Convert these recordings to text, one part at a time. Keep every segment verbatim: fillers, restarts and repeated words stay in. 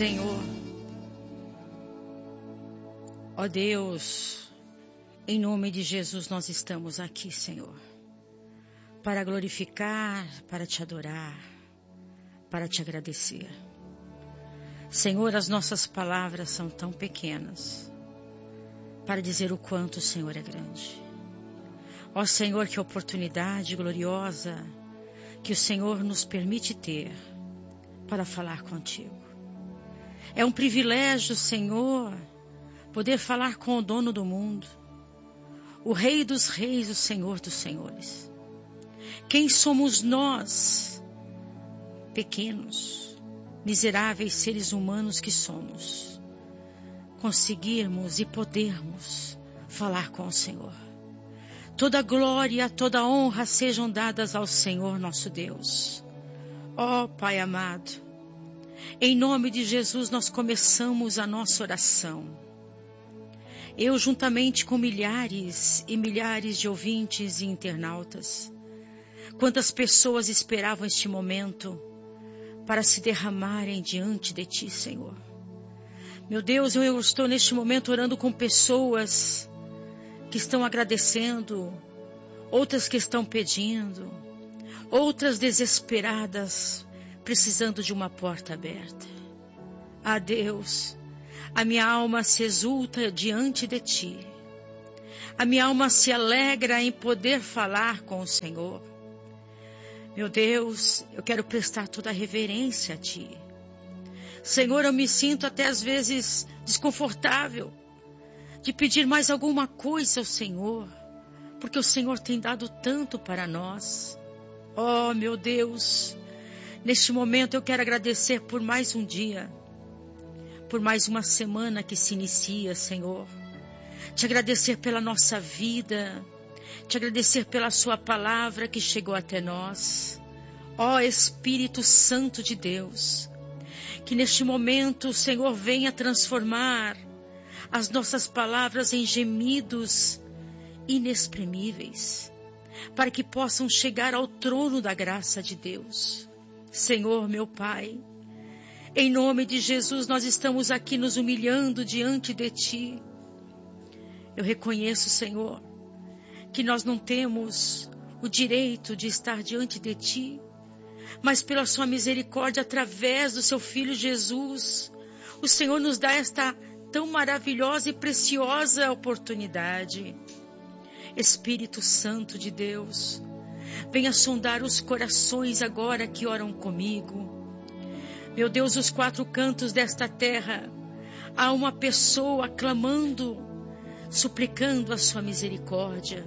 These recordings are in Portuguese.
Senhor, ó Deus, em nome de Jesus nós estamos aqui, Senhor, para glorificar, para te adorar, para te agradecer. Senhor, as nossas palavras são tão pequenas para dizer o quanto o Senhor é grande. Ó Senhor, que oportunidade gloriosa que o Senhor nos permite ter para falar contigo. É um privilégio, Senhor, poder falar com o dono do mundo, o Rei dos Reis, o Senhor dos Senhores. Quem somos nós, pequenos, miseráveis seres humanos que somos, conseguirmos e podermos falar com o Senhor? Toda glória, toda honra sejam dadas ao Senhor nosso Deus. Ó Pai amado, em nome de Jesus nós começamos a nossa oração. Eu, juntamente com milhares e milhares de ouvintes e internautas, quantas pessoas esperavam este momento para se derramarem diante de Ti, Senhor. Meu Deus, eu estou neste momento orando com pessoas que estão agradecendo, outras que estão pedindo, outras desesperadas, precisando de uma porta aberta. Ah, Deus, a minha alma se exulta diante de Ti. A minha alma se alegra em poder falar com o Senhor. Meu Deus, eu quero prestar toda a reverência a Ti. Senhor, eu me sinto até às vezes desconfortável de pedir mais alguma coisa ao Senhor, porque o Senhor tem dado tanto para nós. Oh, meu Deus, neste momento eu quero agradecer por mais um dia, por mais uma semana que se inicia, Senhor. Te agradecer pela nossa vida, te agradecer pela Sua palavra que chegou até nós. Ó Espírito Santo de Deus, que neste momento o Senhor venha transformar as nossas palavras em gemidos inexprimíveis, para que possam chegar ao trono da graça de Deus. Senhor, meu Pai, em nome de Jesus nós estamos aqui nos humilhando diante de Ti. Eu reconheço, Senhor, que nós não temos o direito de estar diante de Ti, mas pela Sua misericórdia, através do Seu Filho Jesus, o Senhor nos dá esta tão maravilhosa e preciosa oportunidade. Espírito Santo de Deus, venha sondar os corações agora que oram comigo. Meu Deus, os quatro cantos desta terra, há uma pessoa clamando, suplicando a Sua misericórdia.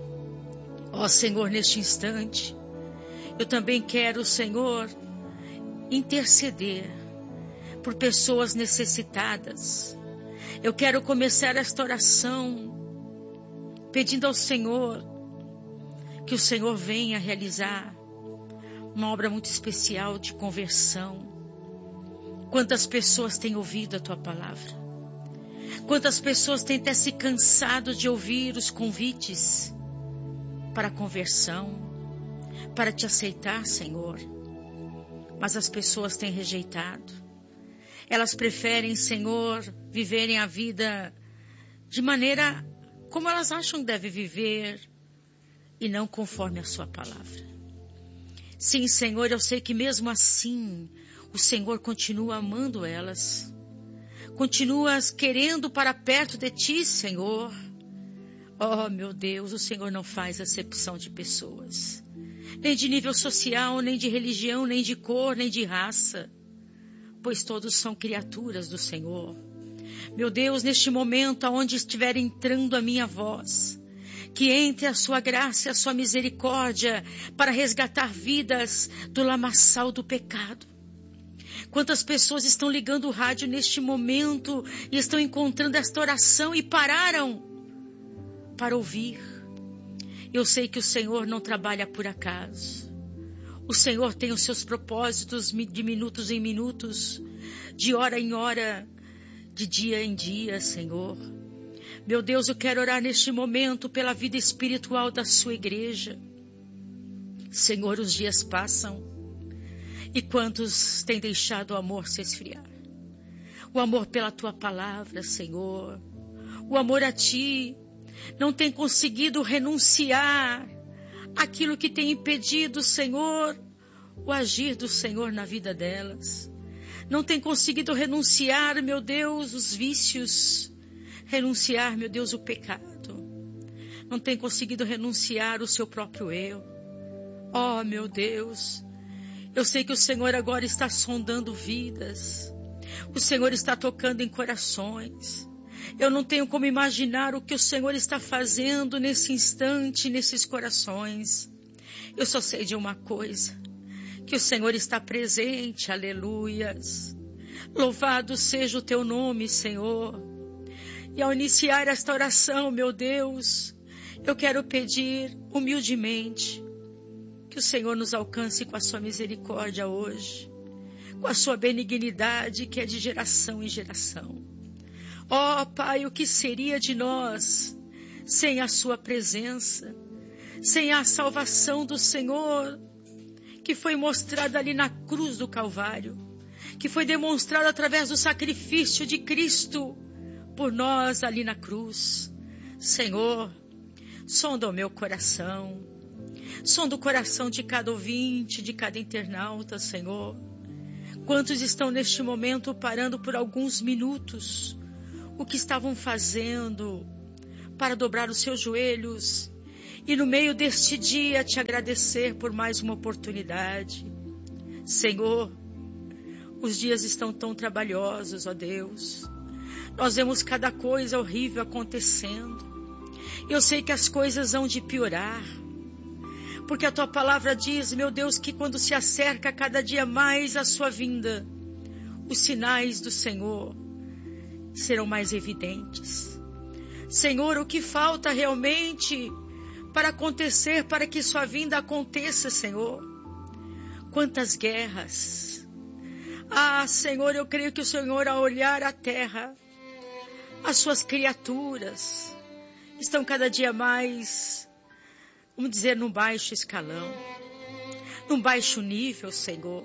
Ó Senhor, neste instante, eu também quero, Senhor, interceder por pessoas necessitadas. Eu quero começar esta oração pedindo ao Senhor que o Senhor venha realizar uma obra muito especial de conversão. Quantas pessoas têm ouvido a Tua palavra? Quantas pessoas têm até se cansado de ouvir os convites para a conversão, para Te aceitar, Senhor? Mas as pessoas têm rejeitado. Elas preferem, Senhor, viverem a vida de maneira como elas acham que devem viver e não conforme a Sua palavra. Sim, Senhor, eu sei que mesmo assim o Senhor continua amando elas. Continua querendo para perto de Ti, Senhor. Oh, meu Deus, o Senhor não faz acepção de pessoas. Nem de nível social, nem de religião, nem de cor, nem de raça. Pois todos são criaturas do Senhor. Meu Deus, neste momento aonde estiver entrando a minha voz, que entre a Sua graça e a Sua misericórdia para resgatar vidas do lamaçal do pecado. Quantas pessoas estão ligando o rádio neste momento e estão encontrando esta oração e pararam para ouvir. Eu sei que o Senhor não trabalha por acaso. O Senhor tem os seus propósitos de minutos em minutos, de hora em hora, de dia em dia, Senhor. Meu Deus, eu quero orar neste momento pela vida espiritual da Sua igreja. Senhor, os dias passam e quantos têm deixado o amor se esfriar? o amor pela tua palavra, Senhor, o amor a ti, não tem conseguido renunciar àquilo que tem impedido, Senhor, o agir do Senhor na vida delas. Não tem conseguido renunciar, meu Deus, os vícios, renunciar, meu Deus, o pecado. Não tem conseguido renunciar o seu próprio eu. Oh, meu Deus, eu sei que o Senhor agora está sondando vidas. O Senhor está tocando em corações. Eu não tenho como imaginar o que o Senhor está fazendo nesse instante, nesses corações. Eu só sei de uma coisa, que o Senhor está presente, aleluias. Louvado seja o teu nome, Senhor. E ao iniciar esta oração, meu Deus, eu quero pedir humildemente que o Senhor nos alcance com a sua misericórdia hoje, com a sua benignidade que é de geração em geração. Ó, Pai, o que seria de nós sem a sua presença, sem a salvação do Senhor, que foi mostrada ali na cruz do Calvário, que foi demonstrada através do sacrifício de Cristo por nós ali na cruz. Senhor, sonda o meu coração, sonda o coração de cada ouvinte, de cada internauta, Senhor. Quantos estão neste momento parando por alguns minutos o que estavam fazendo para dobrar os seus joelhos e no meio deste dia te agradecer por mais uma oportunidade. Senhor, os dias estão tão trabalhosos, ó Deus. Nós vemos cada coisa horrível acontecendo. Eu sei que as coisas hão de piorar, porque a tua palavra diz, meu Deus, que quando se acerca cada dia mais a sua vinda, os sinais do Senhor serão mais evidentes. Senhor, o que falta realmente para acontecer, para que sua vinda aconteça, Senhor? Quantas guerras! Ah, Senhor, eu creio que o Senhor, ao olhar a terra, as suas criaturas estão cada dia mais, vamos dizer, num baixo escalão, num baixo nível, Senhor.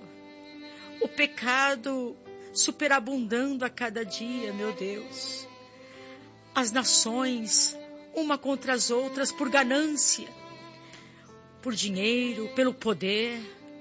O pecado superabundando a cada dia, meu Deus. As nações, uma contra as outras, por ganância, por dinheiro, pelo poder.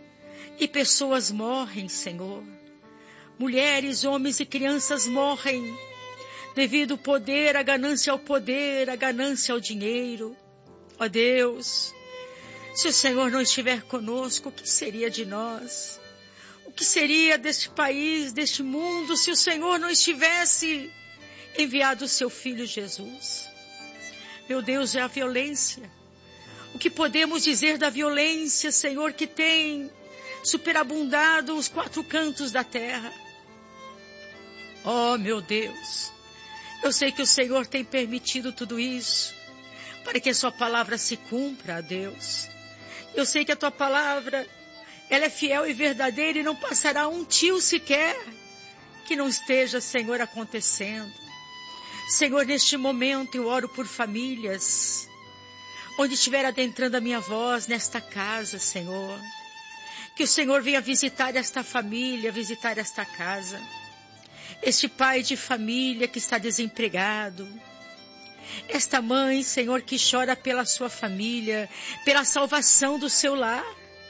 E pessoas morrem, Senhor. Mulheres, homens e crianças morrem devido ao poder, a ganância ao poder, a ganância ao dinheiro. Ó Deus, se o Senhor não estiver conosco, o que seria de nós? O que seria deste país, deste mundo, se o Senhor não estivesse enviado o seu Filho Jesus? Meu Deus, é a violência. O que podemos dizer da violência, Senhor, que tem superabundado os quatro cantos da terra? Oh, meu Deus, eu sei que o Senhor tem permitido tudo isso para que a sua palavra se cumpra, Deus. Eu sei que a tua palavra, ela é fiel e verdadeira e não passará um tio sequer que não esteja, Senhor, acontecendo. Senhor, neste momento eu oro por famílias, onde estiver adentrando a minha voz nesta casa, Senhor. Que o Senhor venha visitar esta família, visitar esta casa. Este pai de família que está desempregado. Esta mãe, Senhor, que chora pela sua família, pela salvação do seu lar.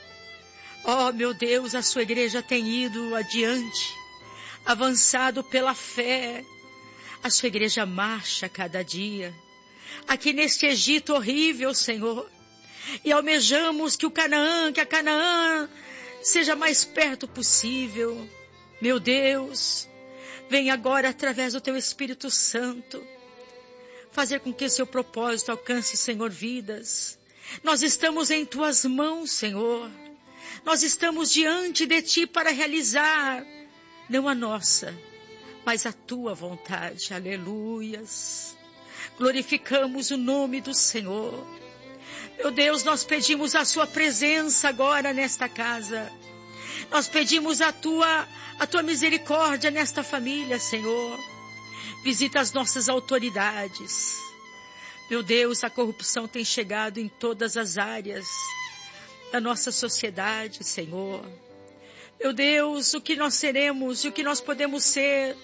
Oh, meu Deus, a sua igreja tem ido adiante, avançado pela fé. A sua igreja marcha cada dia, aqui neste Egito horrível, Senhor. E almejamos que o Canaã, que a Canaã seja mais perto possível. Meu Deus, vem agora através do teu Espírito Santo, fazer com que o seu propósito alcance, Senhor, vidas. Nós estamos em tuas mãos, Senhor. Nós estamos diante de ti para realizar, não a nossa, mas a tua vontade. Aleluias. Glorificamos o nome do Senhor. Meu Deus, nós pedimos a sua presença agora nesta casa. Nós pedimos a tua, a tua misericórdia nesta família, Senhor. Visita as nossas autoridades. Meu Deus, a corrupção tem chegado em todas as áreas da nossa sociedade, Senhor. Meu Deus, o que nós seremos e o que nós podemos ser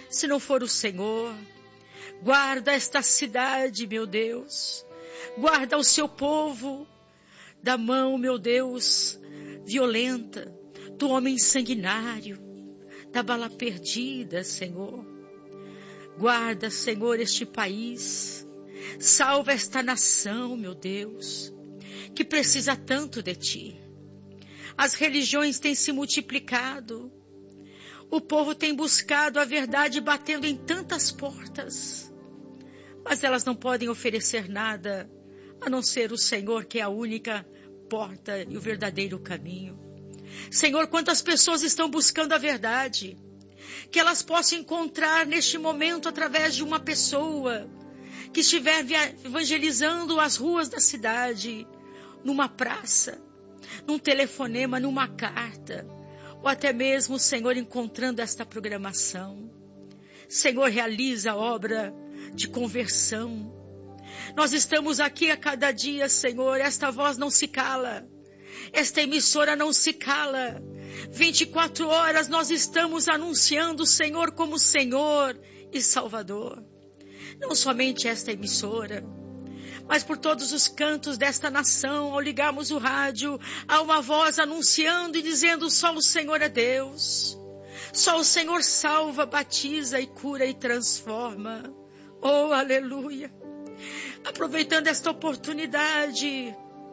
se não for o Senhor. Guarda esta cidade, meu Deus. Guarda o seu povo da mão, meu Deus, violenta, do homem sanguinário, da bala perdida, Senhor. Guarda, Senhor, este país. Salva esta nação, meu Deus, que precisa tanto de Ti. As religiões têm se multiplicado. O povo tem buscado a verdade batendo em tantas portas. Mas elas não podem oferecer nada a não ser o Senhor, que é a única porta e o verdadeiro caminho. Senhor, quantas pessoas estão buscando a verdade, que elas possam encontrar neste momento através de uma pessoa que estiver evangelizando as ruas da cidade, numa praça, num telefonema, numa carta, ou até mesmo, Senhor, encontrando esta programação. Senhor, realiza a obra de conversão. Nós estamos aqui a cada dia, Senhor, esta voz não se cala, esta emissora não se cala. vinte e quatro horas nós estamos anunciando o Senhor como Senhor e Salvador. Não somente esta emissora, mas por todos os cantos desta nação, ao ligarmos o rádio, há uma voz anunciando e dizendo: só o Senhor é Deus. Só o Senhor salva, batiza e cura e transforma. Oh, aleluia! Aproveitando esta oportunidade,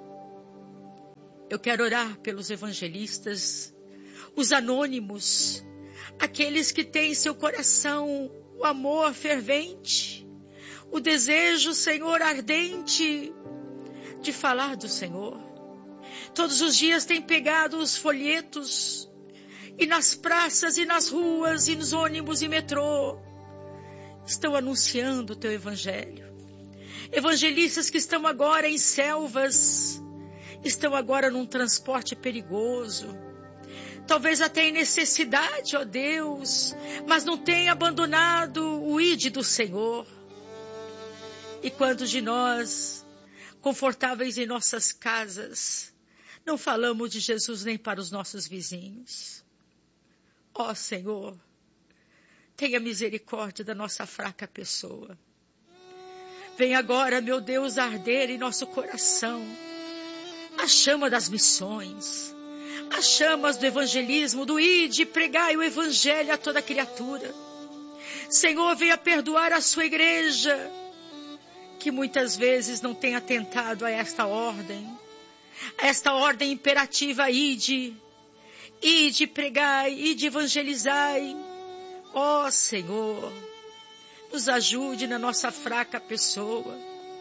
eu quero orar pelos evangelistas, os anônimos, aqueles que têm em seu coração o amor fervente, o desejo, Senhor, ardente de falar do Senhor. Todos os dias têm pegado os folhetos e nas praças e nas ruas e nos ônibus e metrô estão anunciando o Teu Evangelho. Evangelistas que estão agora em selvas, estão agora num transporte perigoso, talvez até em necessidade, ó Deus, mas não têm abandonado o ide do Senhor. E quantos de nós, confortáveis em nossas casas, não falamos de Jesus nem para os nossos vizinhos? Ó Senhor, tenha misericórdia da nossa fraca pessoa. Vem agora, meu Deus, arder em nosso coração a chama das missões, as chamas do evangelismo, do ide, pregai o evangelho a toda criatura. Senhor, venha perdoar a sua igreja, que muitas vezes não tem atentado a esta ordem, a esta ordem imperativa: ide, ide, pregai, ide, evangelizai. Ó Senhor, nos ajude na nossa fraca pessoa.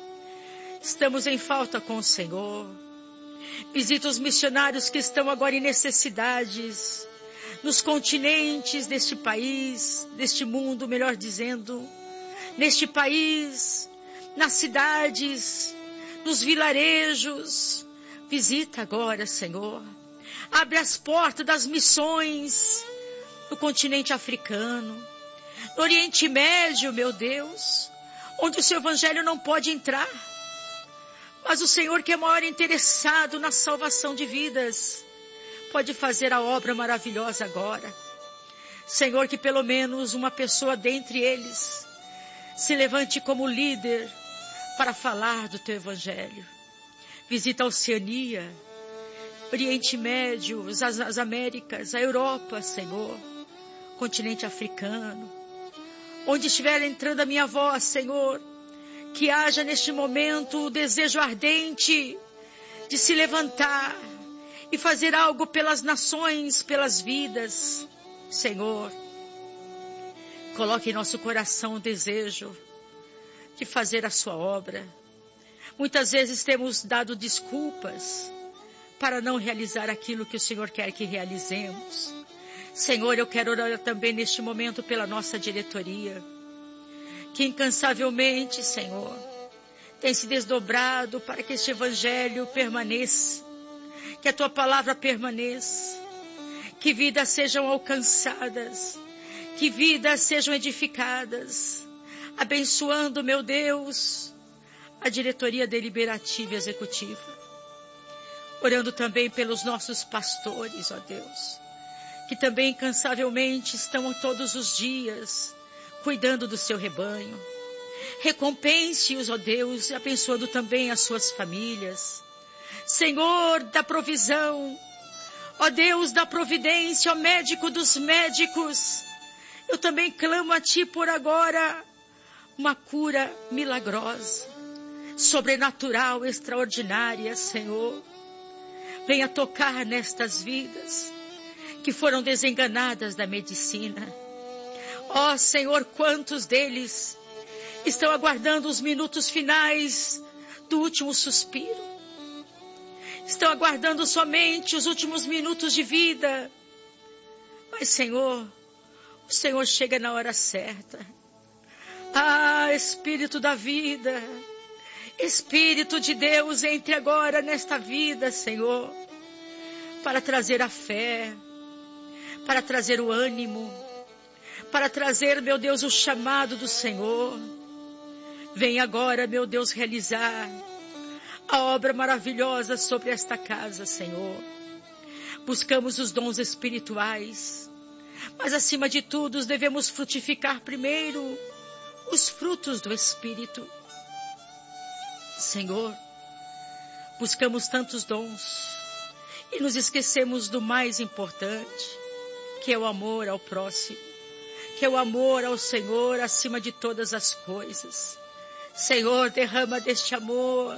Estamos em falta com o Senhor. Visita os missionários que estão agora em necessidades, nos continentes deste país, deste mundo, melhor dizendo, neste país, nas cidades, nos vilarejos. Visita agora, Senhor. Abre as portas das missões no continente africano, no Oriente Médio, meu Deus, onde o seu evangelho não pode entrar. Mas o Senhor, que é maior interessado na salvação de vidas, pode fazer a obra maravilhosa agora. Senhor, que pelo menos uma pessoa dentre eles se levante como líder para falar do Teu Evangelho. Visita a Oceania, Oriente Médio, as, as Américas, a Europa, Senhor, continente africano. Onde estiver entrando a minha voz, Senhor, que haja neste momento o desejo ardente de se levantar e fazer algo pelas nações, pelas vidas. Senhor, coloque em nosso coração o desejo de fazer a sua obra. Muitas vezes temos dado desculpas para não realizar aquilo que o Senhor quer que realizemos. Senhor, eu quero orar também neste momento pela nossa diretoria, que incansavelmente, Senhor, tem se desdobrado para que este evangelho permaneça, que a Tua palavra permaneça, que vidas sejam alcançadas, que vidas sejam edificadas, abençoando, meu Deus, a diretoria deliberativa e executiva. Orando também pelos nossos pastores, ó Deus, que também incansavelmente estão todos os dias cuidando do seu rebanho. Recompense-os, ó Deus, abençoando também as suas famílias. Senhor, da provisão, ó Deus da providência, ó médico dos médicos, eu também clamo a Ti por agora uma cura milagrosa, sobrenatural, extraordinária, Senhor. Venha tocar nestas vidas que foram desenganadas da medicina. Ó Senhor, quantos deles estão aguardando os minutos finais do último suspiro. Estão aguardando somente os últimos minutos de vida. Mas, Senhor, o Senhor chega na hora certa. Ah, Espírito da vida, Espírito de Deus, entre agora nesta vida, Senhor, para trazer a fé, para trazer o ânimo, para trazer, meu Deus, o chamado do Senhor. Vem agora, meu Deus, realizar a obra maravilhosa sobre esta casa, Senhor. Buscamos os dons espirituais, mas acima de tudo devemos frutificar primeiro os frutos do Espírito. Senhor, buscamos tantos dons e nos esquecemos do mais importante, que é o amor ao próximo, que é o amor ao Senhor acima de todas as coisas. Senhor, derrama deste amor,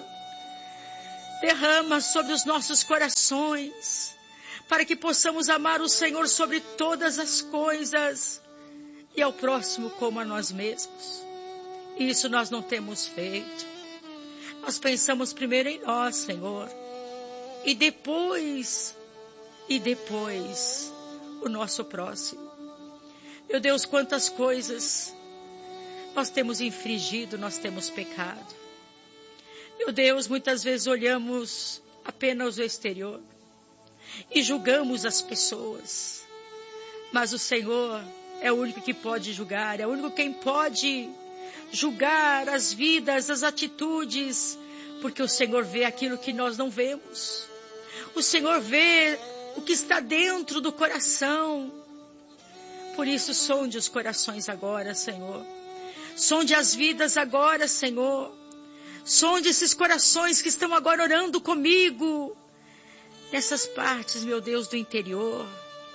derrama sobre os nossos corações, para que possamos amar o Senhor sobre todas as coisas e ao próximo como a nós mesmos. Isso nós não temos feito. Nós pensamos primeiro em nós, Senhor, e depois, e depois, o nosso próximo. Meu Deus, quantas coisas nós temos infringido, nós temos pecado. Meu Deus, muitas vezes olhamos apenas o exterior e julgamos as pessoas. Mas o Senhor é o único que pode julgar, é o único quem pode julgar as vidas, as atitudes, porque o Senhor vê aquilo que nós não vemos. O Senhor vê o que está dentro do coração. Por isso, sonde os corações agora, Senhor. Sonde as vidas agora, Senhor. Sonde esses corações que estão agora orando comigo. Nessas partes, meu Deus, do interior,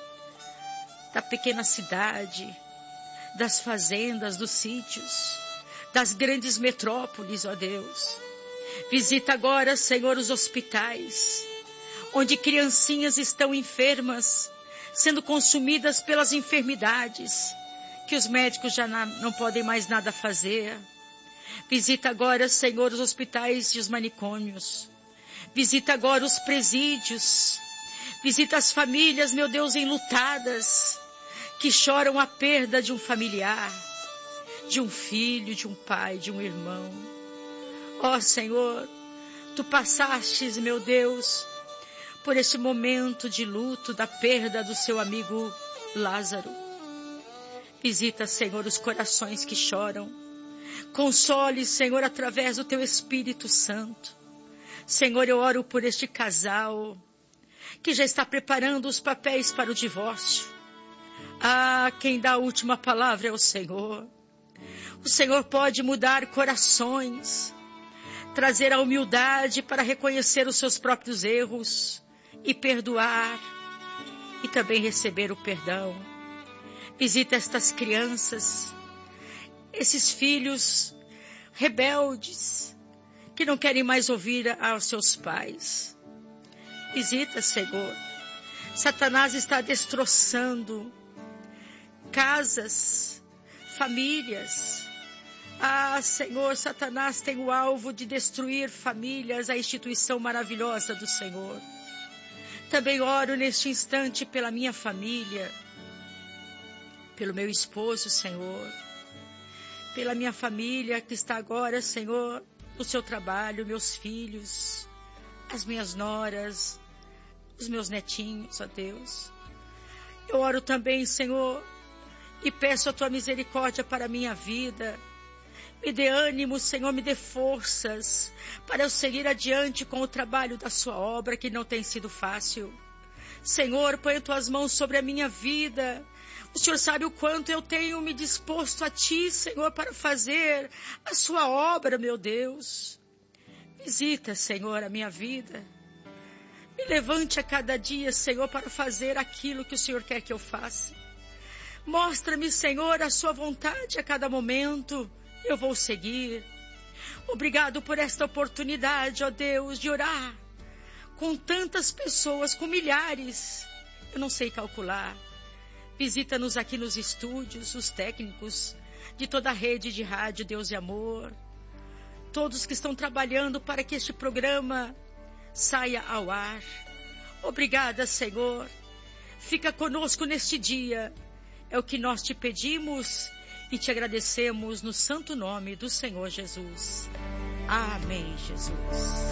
da pequena cidade, das fazendas, dos sítios, das grandes metrópoles, ó Deus. Visita agora, Senhor, os hospitais, onde criancinhas estão enfermas, sendo consumidas pelas enfermidades, que os médicos já não podem mais nada fazer. Visita agora, Senhor, os hospitais e os manicômios. Visita agora os presídios. Visita as famílias, meu Deus, enlutadas, que choram a perda de um familiar, de um filho, de um pai, de um irmão. Ó Senhor, Tu passastes, meu Deus, por esse momento de luto da perda do seu amigo Lázaro. Visita, Senhor, os corações que choram. Console, Senhor, através do Teu Espírito Santo. Senhor, eu oro por este casal que já está preparando os papéis para o divórcio. Ah, quem dá a última palavra é o Senhor. O Senhor pode mudar corações, trazer a humildade para reconhecer os seus próprios erros e perdoar, e também receber o perdão. Visita estas crianças, esses filhos rebeldes, que não querem mais ouvir aos seus pais. Visita, Senhor. Satanás está destroçando casas, famílias. Ah, Senhor, Satanás tem o alvo de destruir famílias, a instituição maravilhosa do Senhor. Também oro neste instante pela minha família, pelo meu esposo, Senhor, pela minha família que está agora, Senhor, no seu trabalho, meus filhos, as minhas noras, os meus netinhos, ó Deus. Eu oro também, Senhor, e peço a Tua misericórdia para a minha vida. Me dê ânimo, Senhor, me dê forças para eu seguir adiante com o trabalho da Sua obra, que não tem sido fácil. Senhor, põe Tuas mãos sobre a minha vida. O Senhor sabe o quanto eu tenho me disposto a Ti, Senhor, para fazer a Sua obra, meu Deus. Visita, Senhor, a minha vida. Me levante a cada dia, Senhor, para fazer aquilo que o Senhor quer que eu faça. Mostra-me, Senhor, a Sua vontade a cada momento. Eu vou seguir. Obrigado por esta oportunidade, ó Deus, de orar com tantas pessoas, com milhares. Eu não sei calcular. Visita-nos aqui nos estúdios, os técnicos de toda a rede de rádio Deus e Amor. Todos que estão trabalhando para que este programa saia ao ar. Obrigada, Senhor. Fica conosco neste dia. É o que nós te pedimos e te agradecemos no santo nome do Senhor Jesus. Amém, Jesus.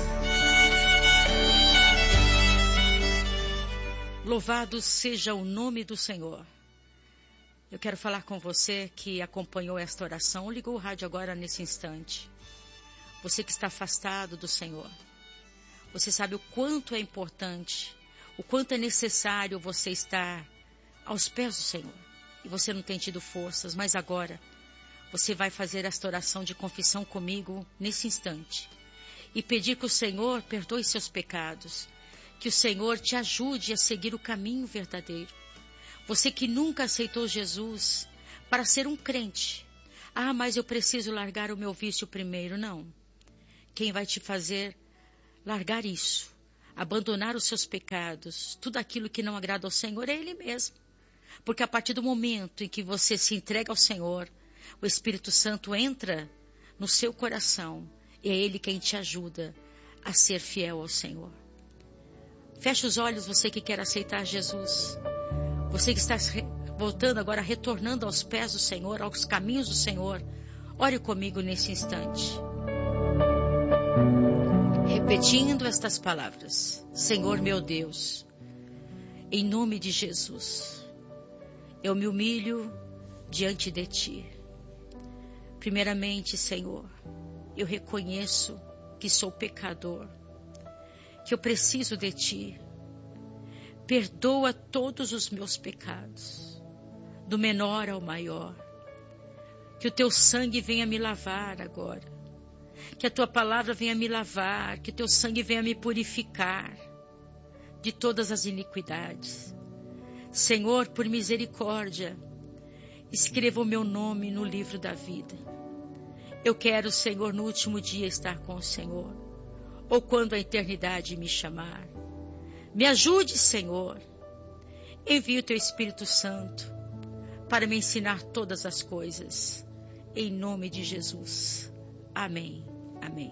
Louvado seja o nome do Senhor. Eu quero falar com você que acompanhou esta oração, ligou o rádio agora nesse instante. Você que está afastado do Senhor. Você sabe o quanto é importante, o quanto é necessário você estar aos pés do Senhor. E você não tem tido forças, mas agora você vai fazer esta oração de confissão comigo nesse instante. E pedir que o Senhor perdoe seus pecados. Que o Senhor te ajude a seguir o caminho verdadeiro. Você que nunca aceitou Jesus para ser um crente. Ah, mas eu preciso largar o meu vício primeiro. Não. Quem vai te fazer largar isso, abandonar os seus pecados, tudo aquilo que não agrada ao Senhor é Ele mesmo. Porque a partir do momento em que você se entrega ao Senhor, o Espírito Santo entra no seu coração e é Ele quem te ajuda a ser fiel ao Senhor. Feche os olhos, você que quer aceitar Jesus. Você que está voltando agora, retornando aos pés do Senhor, aos caminhos do Senhor. Ore comigo nesse instante. Repetindo estas palavras. Senhor meu Deus, em nome de Jesus, eu me humilho diante de Ti. Primeiramente, Senhor, eu reconheço que sou pecador, que eu preciso de Ti. Perdoa todos os meus pecados, do menor ao maior. Que o Teu sangue venha me lavar agora. Que a Tua palavra venha me lavar, que o Teu sangue venha me purificar de todas as iniquidades. Senhor, por misericórdia, escreva o meu nome no livro da vida. Eu quero, Senhor, no último dia estar com o Senhor, ou quando a eternidade me chamar. Me ajude, Senhor. Envie o Teu Espírito Santo para me ensinar todas as coisas. Em nome de Jesus. Amém. Amém.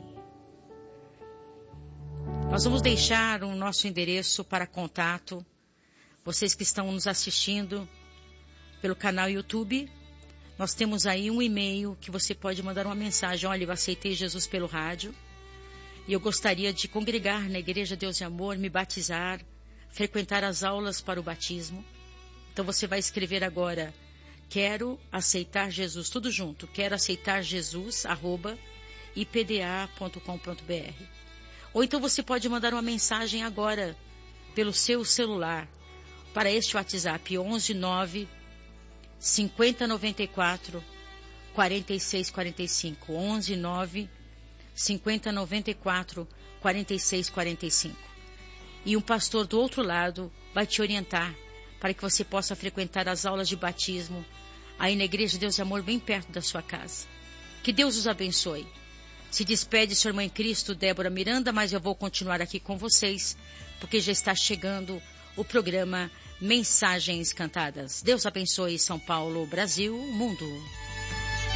Nós vamos deixar o nosso endereço para contato. Vocês que estão nos assistindo pelo canal YouTube, nós temos aí um e-mail que você pode mandar uma mensagem. Olha, eu aceitei Jesus pelo rádio e eu gostaria de congregar na Igreja Deus e Amor, me batizar, frequentar as aulas para o batismo. Então você vai escrever agora, quero aceitar Jesus, tudo junto, quero aceitar Jesus, arroba, i p d a ponto com ponto b r. Ou então você pode mandar uma mensagem agora pelo seu celular para este WhatsApp onze nove cinquenta noventa e quatro quarenta e seis quarenta e cinco onze nove cinquenta noventa e quatro quarenta e seis quarenta e cinco. E um pastor do outro lado vai te orientar para que você possa frequentar as aulas de batismo aí na Igreja Deus e Amor, bem perto da sua casa. Que Deus os abençoe. Se despede sua irmã em Cristo, Débora Miranda, mas eu vou continuar aqui com vocês, porque já está chegando o programa Mensagens Cantadas. Deus abençoe São Paulo, Brasil, mundo.